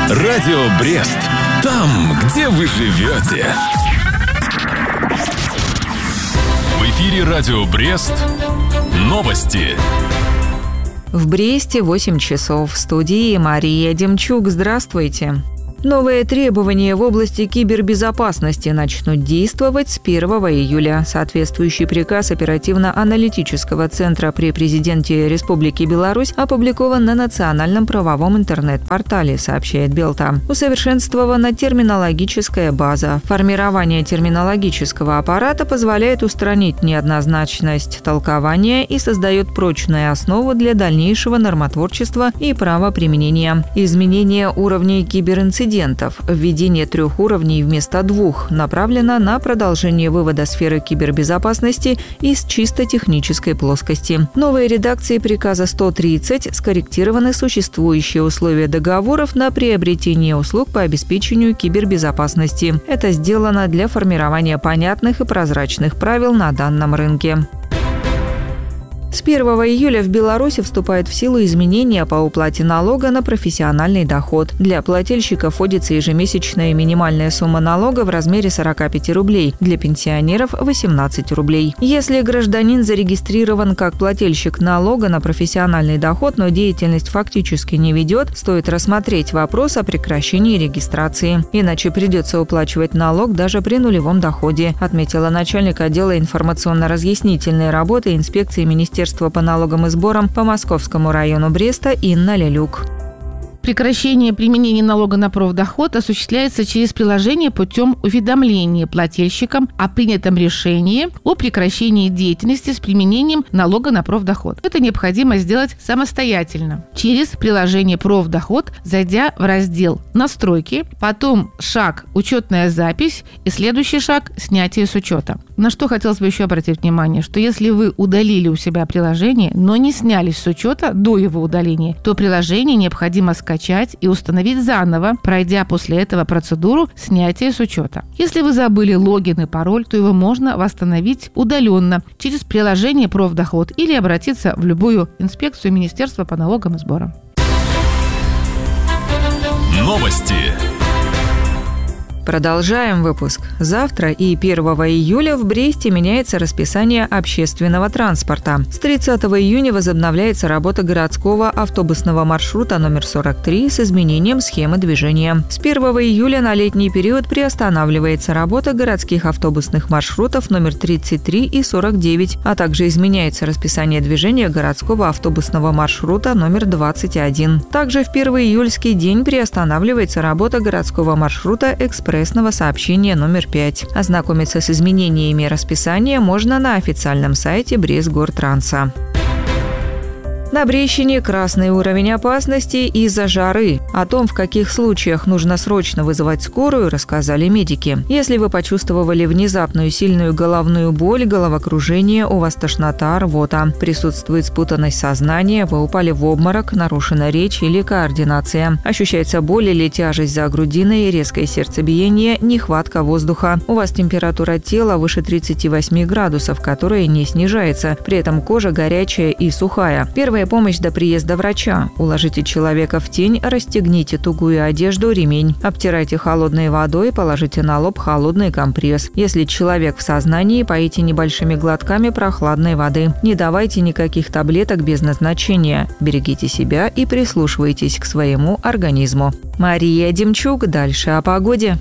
Радио Брест. Там, где вы живете. В эфире Радио Брест. Новости. В Бресте 8 часов. В студии Мария Демчук. Здравствуйте. Новые требования в области кибербезопасности начнут действовать с 1 июля. Соответствующий приказ оперативно-аналитического центра при президенте Республики Беларусь опубликован на национальном правовом интернет-портале, сообщает Белта. Усовершенствована терминологическая база. Формирование терминологического аппарата позволяет устранить неоднозначность толкования и создает прочную основу для дальнейшего нормотворчества и правоприменения. Изменение уровней киберинцидентов. Введение 3 уровней вместо 2 направлено на продолжение вывода сферы кибербезопасности из чисто технической плоскости. Новые редакции приказа 130 скорректированы существующие условия договоров на приобретение услуг по обеспечению кибербезопасности. Это сделано для формирования понятных и прозрачных правил на данном рынке. С 1 июля в Беларуси вступают в силу изменения по уплате налога на профессиональный доход. Для плательщиков вводится ежемесячная минимальная сумма налога в размере 45 рублей, для пенсионеров – 18 рублей. Если гражданин зарегистрирован как плательщик налога на профессиональный доход, но деятельность фактически не ведет, стоит рассмотреть вопрос о прекращении регистрации. Иначе придется уплачивать налог даже при нулевом доходе, отметила начальник отдела информационно-разъяснительной работы инспекции Министерства по налогам и сборам по Московскому району Бреста Инна Лелюк. Прекращение применения налога на профдоход осуществляется через приложение путем уведомления плательщикам о принятом решении о прекращении деятельности с применением налога на профдоход. Это необходимо сделать самостоятельно через приложение профдоход, зайдя в раздел «Настройки», потом шаг «Учетная запись» и следующий шаг «Снятие с учета». На что хотелось бы еще обратить внимание, что если вы удалили у себя приложение, но не снялись с учета до его удаления, то приложение необходимо скачать и установить заново, пройдя после этого процедуру снятия с учета. Если вы забыли логин и пароль, то его можно восстановить удаленно через приложение «Профдоход» или обратиться в любую инспекцию Министерства по налогам и сборам. Новости. Продолжаем выпуск. Завтра и 1 июля в Бресте меняется расписание общественного транспорта. С 30 июня возобновляется работа городского автобусного маршрута номер 43 с изменением схемы движения. С 1 июля на летний период приостанавливается работа городских автобусных маршрутов номер 33 и 49, а также изменяется расписание движения городского автобусного маршрута номер 21. Также в 1 июльский день приостанавливается работа городского маршрута экспрессного сообщения номер 5. Ознакомиться с изменениями расписания можно на официальном сайте Брестгортранса. На Брещине красный уровень опасности из-за жары. О том, в каких случаях нужно срочно вызывать скорую, рассказали медики. Если вы почувствовали внезапную сильную головную боль, головокружение, у вас тошнота, рвота, присутствует спутанность сознания, вы упали в обморок, нарушена речь или координация, ощущается боль или тяжесть за грудиной, резкое сердцебиение, нехватка воздуха, у вас температура тела выше 38 градусов, которая не снижается, при этом кожа горячая и сухая. Первая помощь до приезда врача. Уложите человека в тень, расстегните тугую одежду, ремень. Обтирайте холодной водой, положите на лоб холодный компресс. Если человек в сознании, поите небольшими глотками прохладной воды. Не давайте никаких таблеток без назначения. Берегите себя и прислушивайтесь к своему организму. Мария Демчук. Дальше о погоде.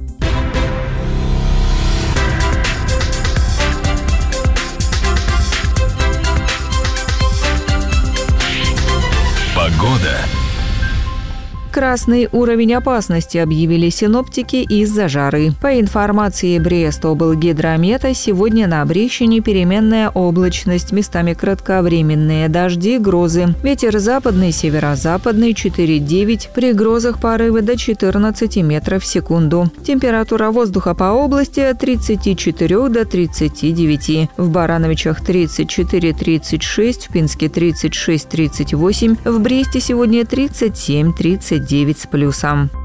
Погода. Красный уровень опасности объявили синоптики из-за жары. По информации Брест-облгидромета, сегодня на Брещине переменная облачность, местами кратковременные дожди, грозы. Ветер западный, северо-западный 4,9, при грозах порывы до 14 метров в секунду. Температура воздуха по области от 34 до 39. В Барановичах 34-36, в Пинске 36-38, в Бресте сегодня 37-39 с плюсом.